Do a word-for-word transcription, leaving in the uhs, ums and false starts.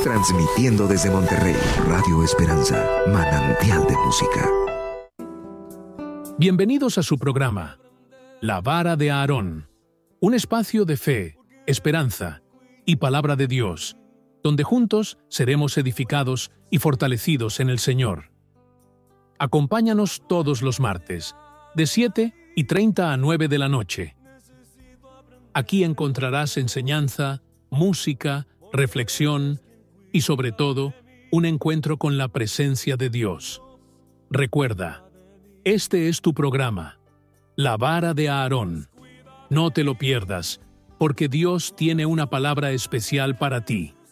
Transmitiendo desde Monterrey, Radio Esperanza, manantial de música. Bienvenidos a su programa, La Vara de Aarón, un espacio de fe, esperanza y palabra de Dios, donde juntos seremos edificados y fortalecidos en el Señor. Acompáñanos todos los martes, de siete y treinta a nueve de la noche. Aquí encontrarás enseñanza, música, reflexión y sobre todo, un encuentro con la presencia de Dios. Recuerda, este es tu programa, La Vara de Aarón. No te lo pierdas, porque Dios tiene una palabra especial para ti.